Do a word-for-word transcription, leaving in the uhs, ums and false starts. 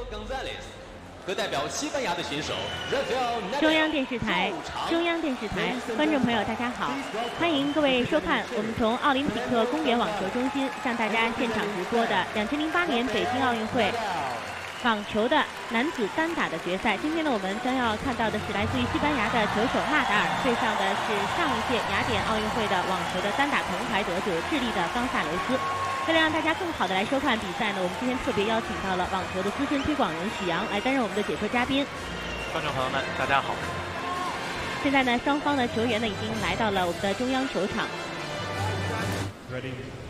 和代表西班牙的选手 Rafael 中央电视台，中央电视台，观众朋友大家好，欢迎各位收看我们从奥林匹克公园网球中心向大家现场直播的两千零八年北京奥运会网球的男子单打的决赛。今天呢，我们将要看到的是来自于西班牙的球手纳达尔对上的是上一届雅典奥运会的网球的单打铜牌得主智利的冈萨雷斯。为了让大家更好的来收看比赛呢，我们今天特别邀请到了网球的资深推广人许阳来担任我们的解说嘉宾。 观众朋友们，大家好。 现在呢，双方的球员呢已经来到了我们的中央球场。 Ready.